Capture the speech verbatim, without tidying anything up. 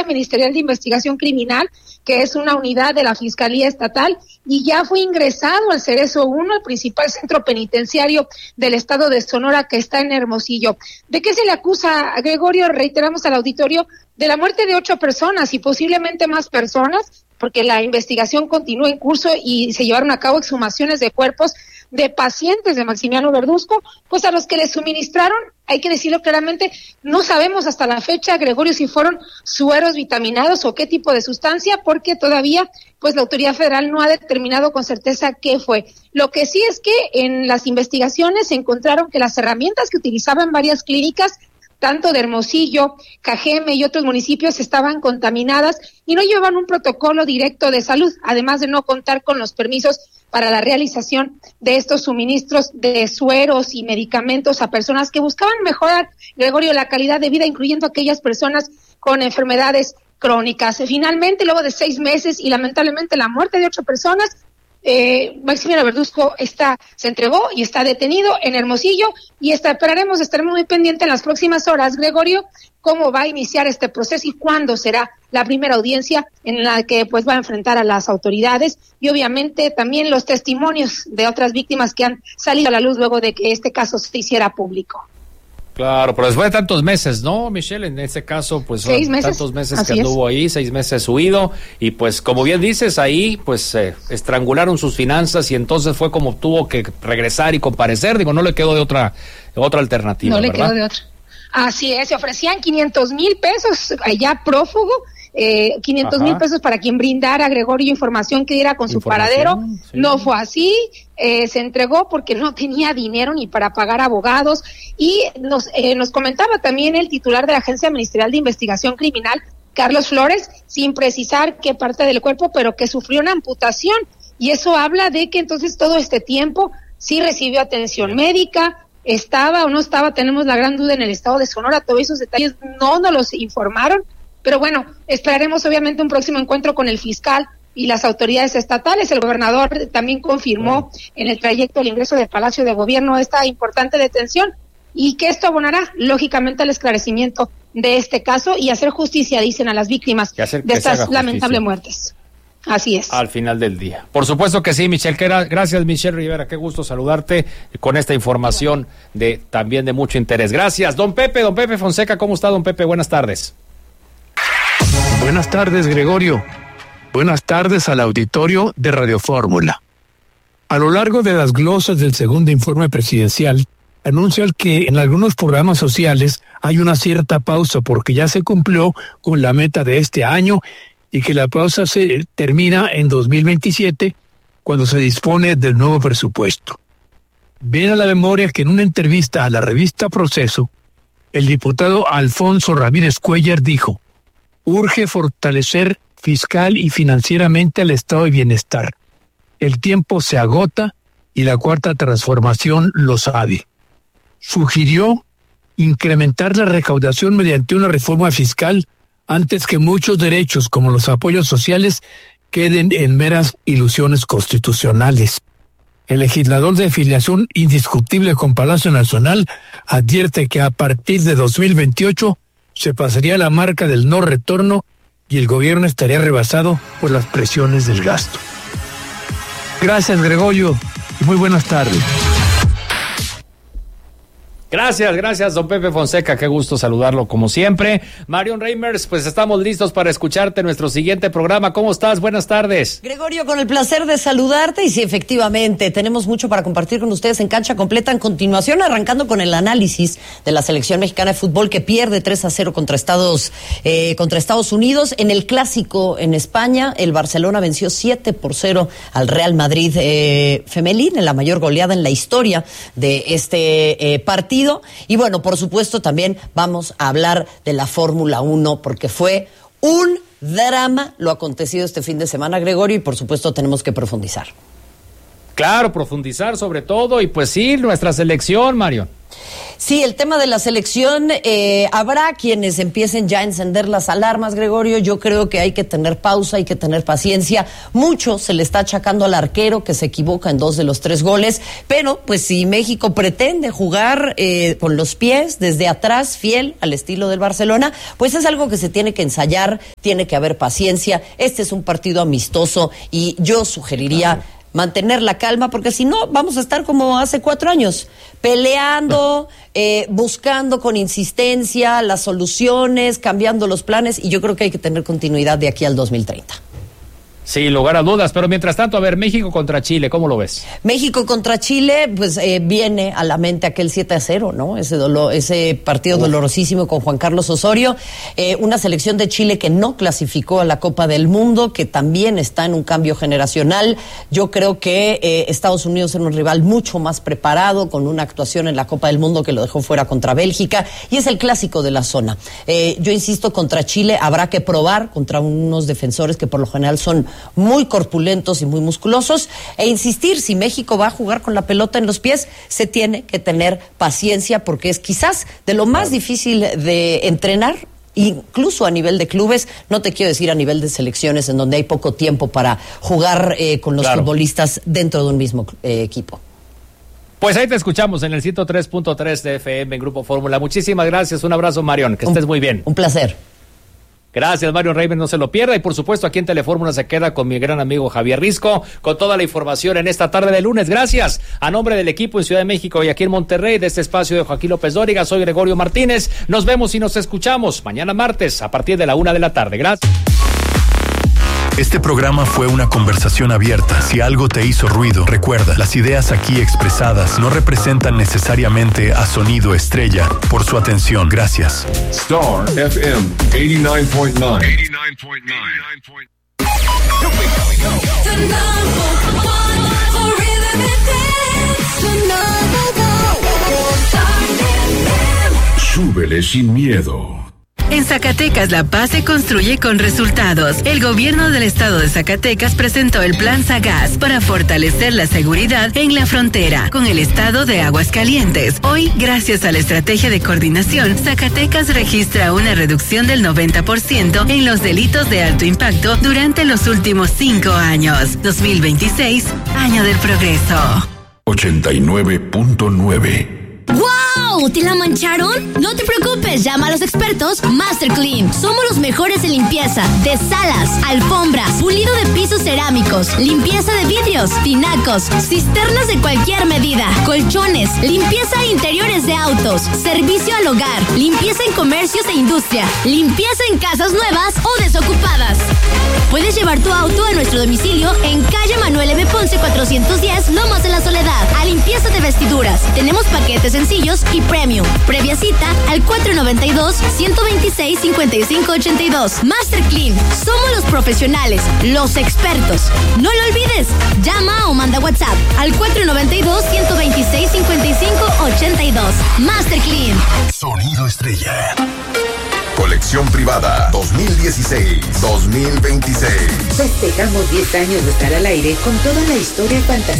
Ministerial de Investigación Criminal, que es una unidad de la Fiscalía Estatal, y ya fue ingresado al Cerezo uno, el principal centro penitenciario del estado de Sonora, que está en Hermosillo. ¿De qué se le acusa a Gregorio? Reiteramos al auditorio, de la muerte de ocho personas y posiblemente más personas, porque la investigación continúa en curso y se llevaron a cabo exhumaciones de cuerpos de pacientes de Maximiano Verduzco, pues a los que le suministraron, hay que decirlo claramente, no sabemos hasta la fecha, Gregorio, si fueron sueros vitaminados o qué tipo de sustancia, porque todavía pues la autoridad federal no ha determinado con certeza qué fue. Lo que sí es que en las investigaciones se encontraron que las herramientas que utilizaban varias clínicas, tanto de Hermosillo, Cajeme y otros municipios, estaban contaminadas y no llevaban un protocolo directo de salud, además de no contar con los permisos para la realización de estos suministros de sueros y medicamentos a personas que buscaban mejorar, Gregorio, la calidad de vida, incluyendo aquellas personas con enfermedades crónicas. Finalmente, luego de seis meses y lamentablemente la muerte de ocho personas, Eh, Maximiano Verduzco está, se entregó y está detenido en Hermosillo, y está, esperaremos, estaremos muy pendientes en las próximas horas, Gregorio, cómo va a iniciar este proceso y cuándo será la primera audiencia en la que pues va a enfrentar a las autoridades, y obviamente también los testimonios de otras víctimas que han salido a la luz luego de que este caso se hiciera público. Claro, pero después de tantos meses, ¿no, Michelle? En ese caso, pues seis meses, tantos meses que anduvo es. ahí, seis meses huido, y pues como bien dices, ahí pues eh, estrangularon sus finanzas y entonces fue como tuvo que regresar y comparecer. Digo, no le quedó de otra otra alternativa, No le ¿verdad? quedó de otra. Así es, se ofrecían quinientos mil pesos allá prófugo, eh, quinientos mil pesos para quien brindara a Gregorio información que diera con su paradero. Sí. No fue así, eh, se entregó porque no tenía dinero ni para pagar abogados, y nos, eh, nos comentaba también el titular de la Agencia Ministerial de Investigación Criminal, Carlos Flores, sin precisar qué parte del cuerpo, pero que sufrió una amputación, y eso habla de que entonces todo este tiempo sí recibió atención médica. Estaba o no estaba, tenemos la gran duda en el estado de Sonora, todos esos detalles no nos los informaron, pero bueno, esperaremos obviamente un próximo encuentro con el fiscal y las autoridades estatales. El gobernador también confirmó en el trayecto al ingreso del Palacio de Gobierno esta importante detención, y que esto abonará lógicamente al esclarecimiento de este caso y hacer justicia, dicen, a las víctimas de estas lamentables muertes. Así es. Al final del día. Por supuesto que sí, Michelle. Gracias, Michelle Rivera. Qué gusto saludarte con esta información de también de mucho interés. Gracias, don Pepe, don Pepe Fonseca. ¿Cómo está, don Pepe? Buenas tardes. Buenas tardes, Gregorio. Buenas tardes al auditorio de Radio Fórmula. A lo largo de las glosas del segundo informe presidencial, anuncian que en algunos programas sociales hay una cierta pausa porque ya se cumplió con la meta de este año, y que la pausa se termina en dos mil veintisiete, cuando se dispone del nuevo presupuesto. Ven a la memoria que en una entrevista a la revista Proceso, el diputado Alfonso Ramírez Cuellar dijo: urge fortalecer fiscal y financieramente al estado de bienestar. El tiempo se agota y la cuarta transformación lo sabe. Sugirió incrementar la recaudación mediante una reforma fiscal antes que muchos derechos como los apoyos sociales queden en meras ilusiones constitucionales. El legislador de afiliación indiscutible con Palacio Nacional advierte que a partir de dos mil veintiocho se pasaría la marca del no retorno y el gobierno estaría rebasado por las presiones del gasto. Gracias, Gregorio, y muy buenas tardes. Gracias, gracias, don Pepe Fonseca, qué gusto saludarlo como siempre. Marion Reimers, pues estamos listos para escucharte en nuestro siguiente programa. ¿Cómo estás? Buenas tardes. Gregorio, con el placer de saludarte, y sí, efectivamente, tenemos mucho para compartir con ustedes en Cancha Completa. En continuación, arrancando con el análisis de la selección mexicana de fútbol que pierde tres a cero contra Estados, eh, contra Estados Unidos. En el clásico en España, el Barcelona venció siete por cero al Real Madrid eh, femenil, en la mayor goleada en la historia de este eh, partido. Y bueno, por supuesto también vamos a hablar de la Fórmula uno, porque fue un drama lo acontecido este fin de semana, Gregorio, y por supuesto tenemos que profundizar. Claro, profundizar sobre todo, y pues sí, nuestra selección, Mario. Sí, el tema de la selección, eh, habrá quienes empiecen ya a encender las alarmas, Gregorio. Yo creo que hay que tener pausa, hay que tener paciencia. Mucho se le está achacando al arquero que se equivoca en dos de los tres goles, pero pues si México pretende jugar eh, con los pies desde atrás, fiel al estilo del Barcelona, pues es algo que se tiene que ensayar, tiene que haber paciencia. Este es un partido amistoso y yo sugeriría mantener la calma, porque si no vamos a estar como hace cuatro años, peleando, eh, buscando con insistencia las soluciones, cambiando los planes, y yo creo que hay que tener continuidad de aquí al dos mil treinta. Sin lugar a dudas, pero mientras tanto, a ver, México contra Chile, ¿cómo lo ves? México contra Chile, pues eh, viene a la mente aquel siete a cero, ¿no? Ese dolor, ese partido Uf. dolorosísimo con Juan Carlos Osorio, eh, una selección de Chile que no clasificó a la Copa del Mundo, que también está en un cambio generacional. Yo creo que eh, Estados Unidos era un rival mucho más preparado, con una actuación en la Copa del Mundo que lo dejó fuera contra Bélgica, y es el clásico de la zona. Eh, yo insisto, contra Chile habrá que probar contra unos defensores que por lo general son muy corpulentos y muy musculosos, e insistir, si México va a jugar con la pelota en los pies, se tiene que tener paciencia, porque es quizás de lo más difícil de entrenar, incluso a nivel de clubes, no te quiero decir a nivel de selecciones, en donde hay poco tiempo para jugar eh, con los claro. futbolistas dentro de un mismo eh, equipo. Pues ahí te escuchamos en el ciento tres punto tres de F M en Grupo Fórmula. Muchísimas gracias, un abrazo, Marión, que un, estés muy bien. Un placer. Gracias, Mario Reimer, no se lo pierda. Y por supuesto, aquí en Telefórmula se queda con mi gran amigo Javier Risco, con toda la información en esta tarde de lunes. Gracias. A nombre del equipo en Ciudad de México y aquí en Monterrey, de este espacio de Joaquín López Dóriga, soy Gregorio Martínez. Nos vemos y nos escuchamos mañana martes a partir de la una de la tarde. Gracias. Este programa fue una conversación abierta. Si algo te hizo ruido, recuerda, las ideas aquí expresadas no representan necesariamente a Sonido Estrella. Por su atención, gracias. Star F M ochenta y nueve punto nueve. ochenta y nueve punto nueve. Súbele sin miedo. En Zacatecas, la paz se construye con resultados. El gobierno del estado de Zacatecas presentó el Plan Sagaz para fortalecer la seguridad en la frontera con el estado de Aguascalientes. Hoy, gracias a la estrategia de coordinación, Zacatecas registra una reducción del noventa por ciento en los delitos de alto impacto durante los últimos cinco años. dos mil veintiséis, año del progreso. ochenta y nueve punto nueve. ¡Wow! ¿Te la mancharon? No te preocupes, llama a los expertos Master Clean. Somos los mejores en limpieza de salas, alfombras, pulido de pisos cerámicos, limpieza de vidrios, tinacos, cisternas de cualquier medida, colchones, limpieza de interiores de autos, servicio al hogar, limpieza en comercios e industria, limpieza en casas nuevas o desocupadas. Puedes llevar tu auto a nuestro domicilio en calle Manuel M. Ponce cuatrocientos diez, Lomas de la Soledad, a limpieza de vestiduras. Tenemos paquetes sencillos y premium. Previa cita al cuatro noventa y dos, ciento veintiséis, cincuenta y cinco ochenta y dos. Master Clean. Somos los profesionales, los expertos. No lo olvides. Llama o manda WhatsApp al cuatro noventa y dos, ciento veintiséis, cincuenta y cinco ochenta y dos. Master Clean. Sonido Estrella. Colección privada dos mil dieciséis dos mil veintiséis. Festejamos diez años de estar al aire con toda la historia fantástica